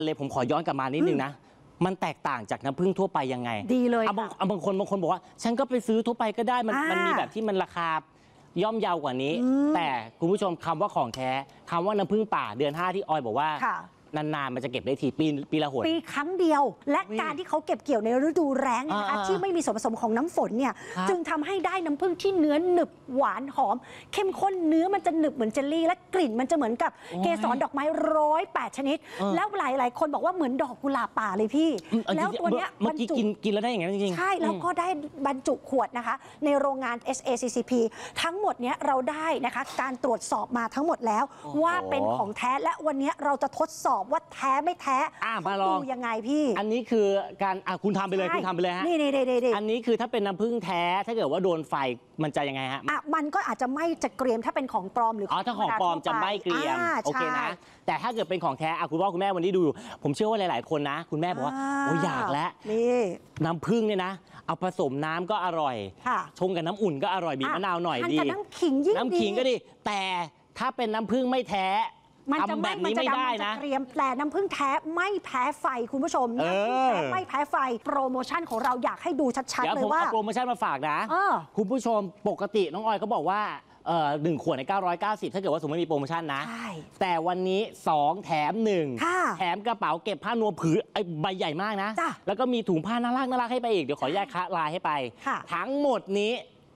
เลยผมขอย้อนกลับมานิดนึงนะมันแตกต่างจากน้ำผึ้งทั่วไปยังไงดีเลยบางคนบอกว่าฉันก็ไปซื้อทั่วไปก็ได้มันมีแบบที่มันราคาย่อมเยาวกว่านี้แต่คุณผู้ชมคำว่าของแท้คำว่าน้ำผึ้งป่าเดือน 5ที่ออยบอกว่านานๆมันจะเก็บได้ทีปีละหนปีครั้งเดียวและการที่เขาเก็บเกี่ยวในฤดูแล้งนะคะที่ไม่มีส่วนผสมของน้ำฝนเนี่ยจึงทำให้ได้น้ำผึ้งที่เนื้อหนึบหวานหอมเข้มข้นเนื้อมันจะหนึบเหมือนเจลลี่และกลิ่นมันจะเหมือนกับเกสรดอกไม้108 ชนิดแล้วหลายๆคนบอกว่าเหมือนดอกกุหลาบป่าเลยพี่แล้วตัวเนี้ยเมื่อกี้กินแล้วได้อย่างนั้นจริงๆใช่แล้วก็ได้บรรจุขวดนะคะในโรงงาน SACCP ทั้งหมดเนี้ยเราได้นะคะการตรวจสอบมาทั้งหมดแล้วว่าเป็นของแท้และวันนี้เราจะทดสอบว่าแท้ไม่แท้มาลองดูยังไงพี่อันนี้คือการคุณทำไปเลยคุณทำไปเลยฮะนี่อันนี้คือถ้าเป็นน้ำผึ้งแท้ถ้าเกิดว่าโดนไฟมันจะยังไงฮะมันก็อาจจะไม่จะเกรียมถ้าเป็นของปลอมหรือถ้าของปลอมจะไม่เกรียมโอเคนะแต่ถ้าเกิดเป็นของแท้คุณพ่อคุณแม่วันนี้ดูอยู่ผมเชื่อว่าหลายๆคนนะคุณแม่บอกว่าโอ้อยากแล้วนี่น้ำผึ้งเนี่ยนะเอาผสมน้ำก็อร่อยชงกับน้ำอุ่นก็อร่อยบีบมะนาวหน่อยดีน้ำขิงยิ่งดีน้ำขิงก็ดีแต่ถ้าเป็นน้ำผึ้งไม่แท้มันจะแบบนี้ไม่ได้นะเกรียมแต่น้ำผึ้งแท้ไม่แพ้ไฟคุณผู้ชมน้ำผึ้งแท้ไม่แพ้ไฟโปรโมชั่นของเราอยากให้ดูชัดๆเลยว่าเดี๋ยวผมเอาโปรโมชั่นมาฝากนะคุณผู้ชมปกติน้องออยเขาบอกว่า1 ขวดใน990ถ้าเกิดว่าสมมติมีโปรโมชั่นนะแต่วันนี้2แถม1แถมกระเป๋าเก็บผ้านวมผืนใบใหญ่มากนะแล้วก็มีถุงผ้าน่ารักให้ไปอีกเดี๋ยวขอแยกคะลายให้ไปทั้งหมดนี้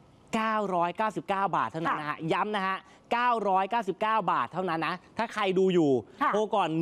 999 บาทเท่านั้นนะฮะย้ำนะฮะ999 บาทเท่านั้นนะถ้าใครดูอยู่โทรก่อน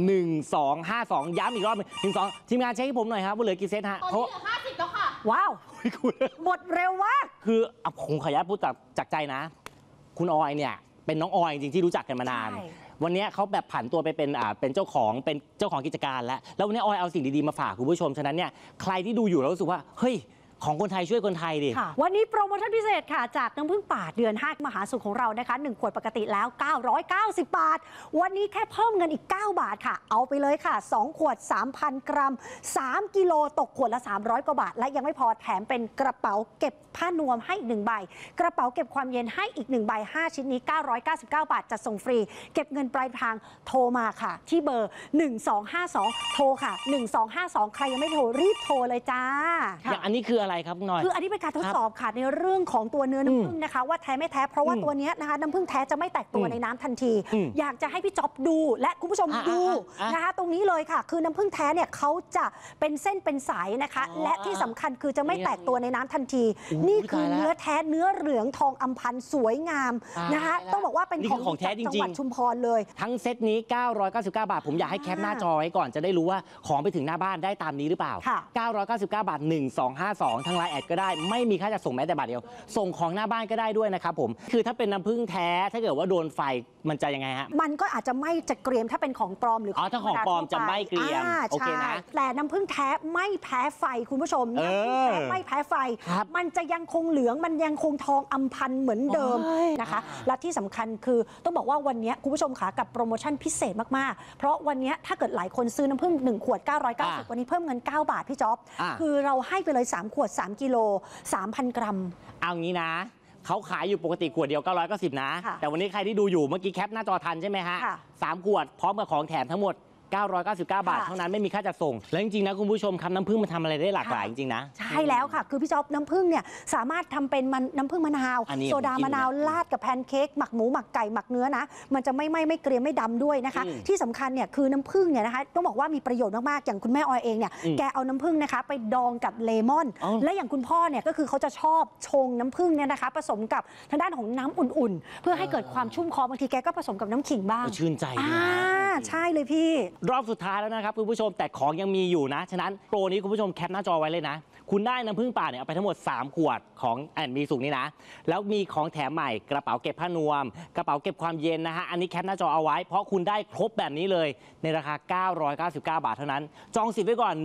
1252ย้ำอีกรอบ12ทีมงานเช็คให้ผมหน่อยครับว่าเหลือกี่เซตฮะตอนนี้เหลือ50แล้วค่ะว้าวหมดเร็วมากคือผมขออนุญาตพูดจากใจนะคุณออยเนี่ยเป็นน้องออยจริงที่รู้จักกันมานานวันนี้เขาแบบผันตัวไปเป็นเจ้าของกิจการแล้ววันนี้ออยเอาสิ่งดีๆมาฝากคุณผู้ชมฉะนั้นเนี่ยใครที่ดูอยู่แล้วรู้สึกว่าเฮ้ยของคนไทยช่วยคนไทยดิวันนี้โปรโมชั่นพิเศษค่ะจากน้ำผึ้งป่าเดือน 5มหาสุขของเรานะคะ1 ขวดปกติแล้ว990 บาทวันนี้แค่เพิ่มเงินอีก9 บาทค่ะเอาไปเลยค่ะ2 ขวด 3,000 กรัม3 กิโลตกขวดละ300 กว่าบาทและยังไม่พอแถมเป็นกระเป๋าเก็บผ้านวมให้อีก1 ใบกระเป๋าเก็บความเย็นให้อีก1 ใบ5 ชิ้นนี้999 บาทจัดส่งฟรีเก็บเงินปลายทางโทรมาค่ะที่เบอร์1252โทรค่ะ1252ใครยังไม่โทรรีบโทรเลยจ้าอย่างอันนี้คืออะไรครับน้อยคืออันนี้เป็นการทดสอบค่ะในเรื่องของตัวเนื้อน้ำผึ้งนะคะว่าแท้ไม่แท้เพราะว่าตัวนี้นะคะน้ำผึ้งแท้จะไม่แตกตัวในน้ำทันทีอยากจะให้พี่จ๊อบดูและคุณผู้ชมดูนะคะตรงนี้เลยค่ะคือน้ำผึ้งแท้เนี่ยเขาจะเป็นเส้นเป็นสายนะคะและที่สำคัญคือจะไม่แตกตัวในน้ำทันทีนี่คือเนื้อแท้เนื้อเหลืองทองอำพันสวยงามนะคะต้องบอกว่าเป็นของแท้จริงจังหวัดชุมพรเลยทั้งเซตนี้999 บาทผมอยากให้แคปหน้าจอไว้ก่อนจะได้รู้ว่าของไปถึงหน้าบ้านได้ตามนี้หรือเปล่า999 บาท1252ทางไลน์แอดก็ได้ไม่มีค่าจัดส่งแม้แต่บาทเดียวส่งของหน้าบ้านก็ได้ด้วยนะครับผมคือถ้าเป็นน้ำผึ้งแท้ถ้าเกิดว่าโดนไฟมันจะยังไงฮะมันก็อาจจะไม่จะเกรียมถ้าเป็นของปลอมหรือถ้าของปลอมจะไม่เกรียมโอเคนะแต่น้ำผึ้งแท้ไม่แพ้ไฟคุณผู้ชมน้ำผึ้งแท้ไม่แพ้ไฟมันจะยังคงเหลืองมันยังคงทองอำพันเหมือนเดิมนะคะและที่สำคัญคือต้องบอกว่าวันนี้คุณผู้ชมคะกับโปรโมชั่นพิเศษมากๆเพราะวันนี้ถ้าเกิดหลายคนซื้อน้ำผึ้ง1 ขวด990วันนี้เพิ่มเงิน9 บาทพี่จ๊อบคือเราให้ไปเลย3 ขวด3 กิโล3,000 กรัมเอางี้นะเขาขายอยู่ปกติขวดเดียว990นะแต่วันนี้ใครที่ดูอยู่เมื่อกี้แคปหน้าจอทันใช่ไหมฮะ3 ขวดพร้อมกับของแถมทั้งหมด999 บาทเท่านั้นไม่มีค่าจัดส่งและจริงๆนะคุณผู้ชมครับน้ำผึ้งมันทำอะไรได้หลากหลายจริงๆนะใช่แล้วค่ะคือพี่จ๊อบน้ำผึ้งเนี่ยสามารถทำเป็นน้ำผึ้งมะนาวโซดามะนาวราดกับแพนเค้กหมักหมูหมักไก่หมักเนื้อนะมันจะไม่เกรียมไม่ดำด้วยนะคะที่สำคัญเนี่ยคือน้ำผึ้งเนี่ยนะคะต้องบอกว่ามีประโยชน์มากๆอย่างคุณแม่ออยเองเนี่ยแกเอาน้ำผึ้งนะคะไปดองกับเลมอนและอย่างคุณพ่อเนี่ยก็คือเขาจะชอบชงน้ำผึ้งเนี่ยนะคะผสมกับทางด้านของน้ำอุ่นๆเพื่อให้เกิดความชุ่มคอบางทีแกก็ผสมกับน้ำขิงบ้างชื่นใจใช่เลยพี่รอบสุดท้ายแล้วนะครับคุณผู้ชมแต่ของยังมีอยู่นะฉะนั้นโปรนี้คุณผู้ชมแคปหน้าจอไว้เลยนะคุณได้น้ำผึ้งป่าเนี่ยเอาไปทั้งหมด3 ขวดของมีสุกนี้นะแล้วมีของแถมใหม่กระเป๋าเก็บผ้านวมกระเป๋าเก็บความเย็นนะฮะอันนี้แคปหน้าจอเอาไว้เพราะคุณได้ครบแบบนี้เลยในราคา999 บาทเท่านั้นจองสิทธิ์ไว้ก่อน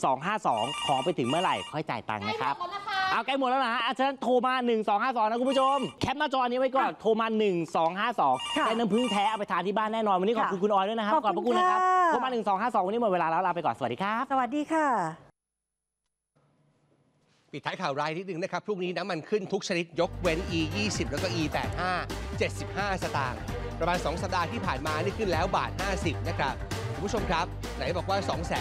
1252ของไปถึงเมื่อไหร่ค่อยจ่ายตังค์นะครับเอาใกล้หมดแล้วนะฮะฉะนั้นโทรมา1252นะคุณผู้ชมแคปหน้าจอนี้ไว้ก่อนโทรมา1252ได้น้ำผึ้งแท้เอาไปทานที่บ้านแน่นอนวันนี้ขอบคุณคุณออยด้วยนะครับขอบคุณนะครับโทรมา1252วันนี้หมดเวลาแล้วลาไปก่อนสวัสดีครับสวัสดีค่ะปิดท้ายข่าวรายนิดนึงนะครับพรุ่งนี้น้ำมันขึ้นทุกชนิดยกเว้น E20 แล้วก็ E85 75 สตางค์ประมาณ2 สัปดาห์ที่ผ่านมานี่ขึ้นแล้ว1.50 บาทนะครับคุณผู้ชมครับ ไหนบอกว่า 200,000